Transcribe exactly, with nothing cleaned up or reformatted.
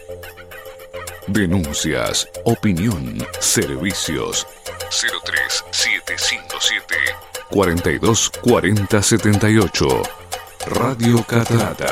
Denuncias, opinión, servicios. cero tres siete cinco siete cuatro dos cuatro cero siete ocho. Radio Catarata.